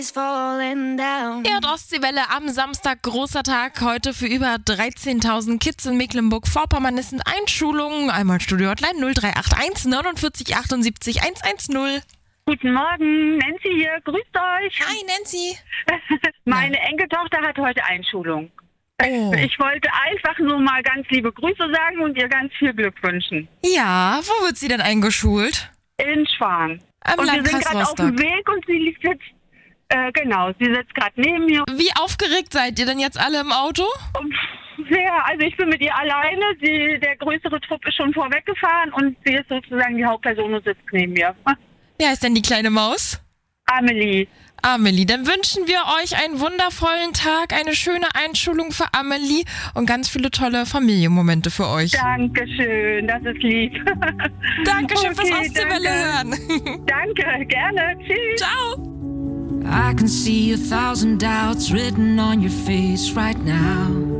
Erdostseewelle am Samstag, großer Tag heute für über 13.000 Kids in Mecklenburg-Vorpommern. Es sind Einschulungen. Einmal Studio-Hotline 0381 49 78 110. Guten Morgen, Nancy hier, grüßt euch. Hi Nancy. Meine Enkeltochter hat heute Einschulung. Oh. Ich wollte einfach nur mal ganz liebe Grüße sagen und ihr ganz viel Glück wünschen. Ja, wo wird sie denn eingeschult? In Schwan. Am Und wir Landkreis sind gerade auf dem Rostock. Weg und sie liegt jetzt, sie sitzt gerade neben mir. Wie aufgeregt seid ihr denn jetzt alle im Auto? Und sehr, also ich bin mit ihr alleine, der größere Trupp ist schon vorweggefahren und sie ist sozusagen die Hauptperson und sitzt neben mir. Wer ist denn die kleine Maus? Amelie. Amelie, dann wünschen wir euch einen wundervollen Tag, eine schöne Einschulung für Amelie und ganz viele tolle Familienmomente für euch. Dankeschön, das ist lieb. Dankeschön fürs Okay, Ostseewelle hören. Danke, gerne. Tschüss. Ciao. I can see 1,000 doubts written on your face right now.